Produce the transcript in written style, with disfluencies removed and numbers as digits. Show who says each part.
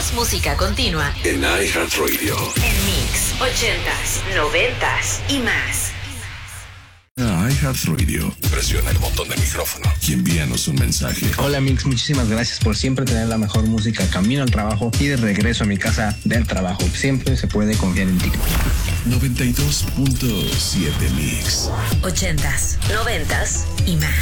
Speaker 1: Más música continua
Speaker 2: en iHeartRadio.
Speaker 1: En Mix 80s, 90s y más.
Speaker 2: iHeartRadio. Presiona el botón de micrófono y envíanos un mensaje.
Speaker 3: Hola Mix, muchísimas gracias por siempre tener la mejor música camino al trabajo y de regreso a mi casa del trabajo. Siempre se puede confiar en ti.
Speaker 2: 92.7 Mix.
Speaker 1: 80s, 90s y más.